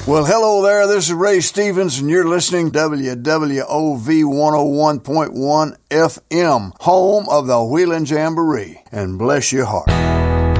Well, hello there. This is Ray Stevens, and you're listening to WWOV 101.1 FM, home of the Wheeling Jamboree. And bless your heart.